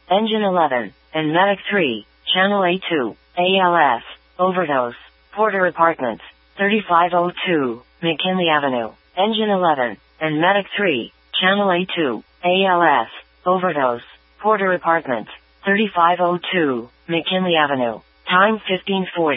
Engine 11, and Medic 3, Channel A2, ALS, overdose. Porter Apartments, 3502, McKinley Avenue. Engine 11, and Medic 3, Channel A2, ALS, overdose. Porter Apartments, 3502, McKinley Avenue. Time 1540.